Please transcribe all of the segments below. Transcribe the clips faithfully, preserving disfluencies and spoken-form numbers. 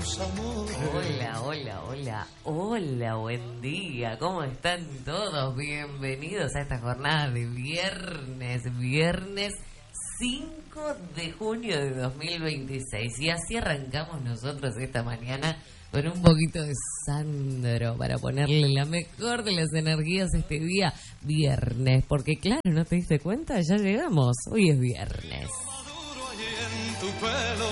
tus amores. Hola, hola, hola, hola, buen día. ¿Cómo están todos? Bienvenidos a esta jornada de viernes, viernes cinco de junio de dos mil veintiséis. Y así arrancamos nosotros esta mañana con un poquito de Sandro para ponerle la mejor de las energías este día viernes. Porque claro, ¿no te diste cuenta? Ya llegamos. Hoy es viernes. Tu pelo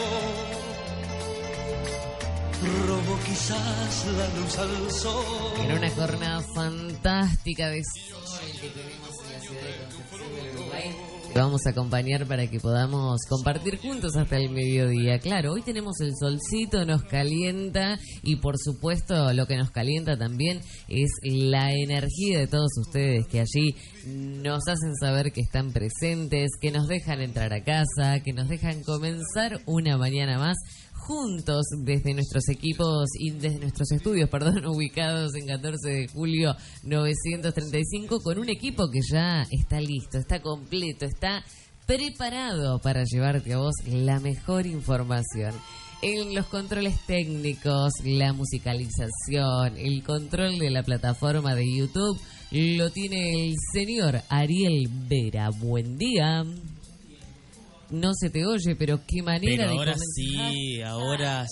robo quizás la luz al sol. En una jornada fantástica de sol que tenemos en la ciudad de Concepción del Uruguay, te vamos a acompañar para que podamos compartir juntos hasta el mediodía. Claro, hoy tenemos el solcito, nos calienta y por supuesto lo que nos calienta también es la energía de todos ustedes que allí nos hacen saber que están presentes, que nos dejan entrar a casa, que nos dejan comenzar una mañana más juntos desde nuestros equipos y desde nuestros estudios, perdón, ubicados en catorce de julio novecientos treinta y cinco, con un equipo que ya está listo, está completo, está preparado para llevarte a vos la mejor información. En los controles técnicos, la musicalización, el control de la plataforma de YouTube, lo tiene el señor Ariel Vera. Buen día. No se te oye, pero qué manera pero de ahora comenzar. sí, ahora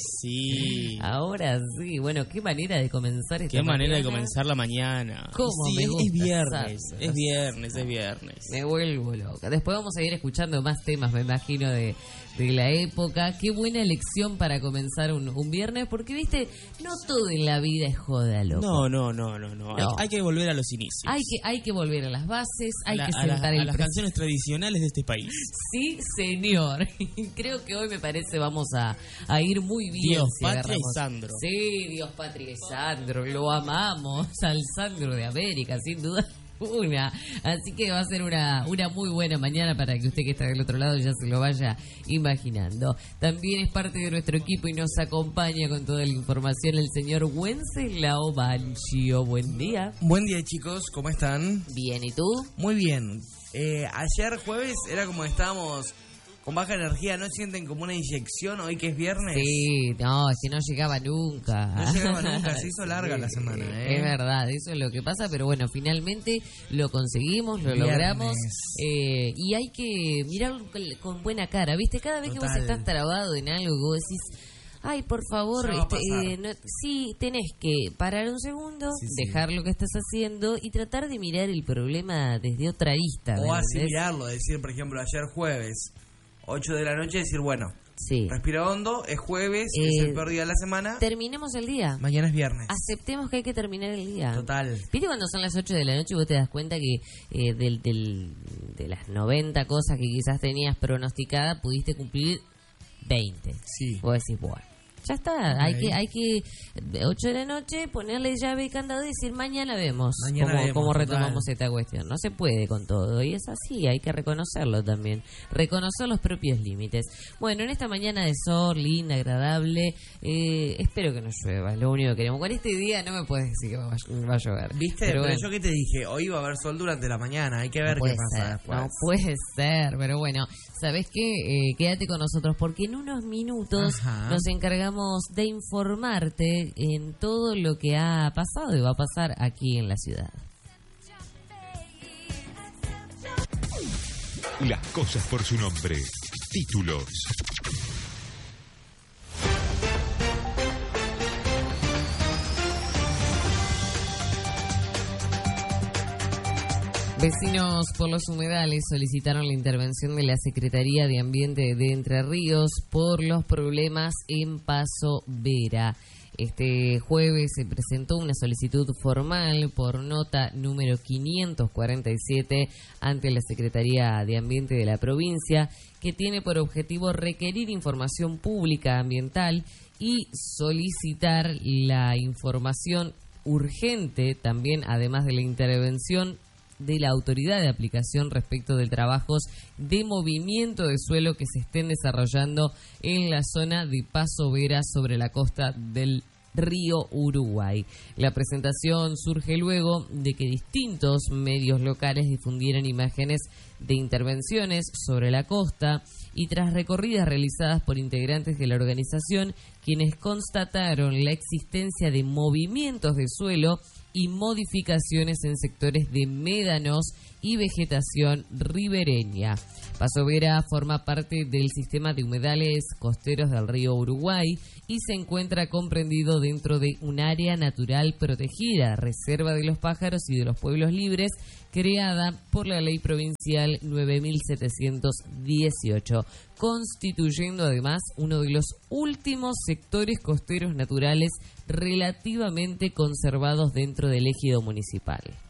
sí. Ahora sí, bueno, qué manera de comenzar esta Qué manera mañana. de comenzar la mañana. ¿Cómo sí, me es, gusta, es viernes, Sandro? es viernes, es viernes. Me vuelvo loca. Después vamos a ir escuchando más temas, me imagino, de, de la época. Qué buena elección para comenzar un, un viernes, porque, viste, no todo en la vida es joda, loco. No, no, no, no, no. Hay, No. hay que volver a los inicios. Hay que, hay que volver a las bases, hay a la- que a la- sentar a el las pres- canciones tradicionales de este país. Sí, señor. Creo que hoy me parece vamos a, a ir muy bien. Dios, si patria y agarramos- Sandro. Sí, Dios, patria y Sandro. Lo amamos al Sandro de América, sin duda una. Así que va a ser una, una muy buena mañana para que usted que está del otro lado ya se lo vaya imaginando. También es parte de nuestro equipo y nos acompaña con toda la información el señor Wenceslao Banchio. Buen día. Buen día, chicos, ¿cómo están? Bien, ¿y tú? Muy bien. Eh, ayer jueves era como que estábamos con baja energía, ¿no sienten como una inyección hoy que es viernes? Sí, no, es que no llegaba nunca. No llegaba nunca, se hizo larga Sí, la semana, ¿eh? Es verdad, eso es lo que pasa, pero bueno, finalmente lo conseguimos, lo Viernes. logramos eh, y hay que mirarlo con, con buena cara, ¿viste? Cada vez que Total. vos estás trabado en algo y vos decís... Ay, por favor, Ya va a este, pasar. eh, no- sí, tenés que parar un segundo, Sí, sí. dejar lo que estás haciendo y tratar de mirar el problema desde otra arista. ¿me O entendés? asimilarlo, decir, por ejemplo, ayer jueves, ocho de la noche, decir, bueno, Sí. respira hondo, es jueves, es Eh, el peor día de la semana, Terminemos el día. mañana es viernes. Aceptemos que hay que terminar el día. Total. ¿Viste cuando son las ocho de la noche y vos te das cuenta que eh, del, del, de las noventa cosas que quizás tenías pronosticadas, pudiste cumplir veinte? Sí. Vos decís, bueno, ya está, hay que, hay que, ocho de la noche, ponerle llave y candado y decir, mañana vemos Mañana cómo, vemos, cómo total. retomamos esta cuestión. No se puede con todo, y es así, hay que reconocerlo también, reconocer los propios límites. Bueno, en esta mañana de sol, linda, agradable, eh, espero que no llueva, es lo único que queremos. Con este día no me puedes decir que va a, va a llover. ¿Viste? Pero, bueno. yo que te dije, hoy va a haber sol durante la mañana, hay que ver No qué puede pasa ser, después. no puede ser, pero bueno, ¿sabés qué? Eh, quédate con nosotros porque en unos minutos Ajá. nos encargamos de informarte en todo lo que ha pasado y va a pasar aquí en la ciudad. Las cosas por su nombre. Títulos. Vecinos por los humedales solicitaron la intervención de la Secretaría de Ambiente de Entre Ríos por los problemas en Paso Vera. Este jueves se presentó una solicitud formal por nota número quinientos cuarenta y siete ante la Secretaría de Ambiente de la provincia, que tiene por objetivo requerir información pública ambiental y solicitar la información urgente, también además de la intervención de la autoridad de aplicación respecto de trabajos de movimiento de suelo que se estén desarrollando en la zona de Paso Vera sobre la costa del río Uruguay. La presentación surge luego de que distintos medios locales difundieran imágenes de intervenciones sobre la costa y tras recorridas realizadas por integrantes de la organización, quienes constataron la existencia de movimientos de suelo y modificaciones en sectores de médanos y vegetación ribereña. Paso Vera forma parte del sistema de humedales costeros del río Uruguay y se encuentra comprendido dentro de un área natural protegida, Reserva de los Pájaros y de los Pueblos Libres, creada por la Ley Provincial nueve mil setecientos dieciocho, constituyendo además uno de los últimos sectores costeros naturales relativamente conservados dentro del ejido municipal.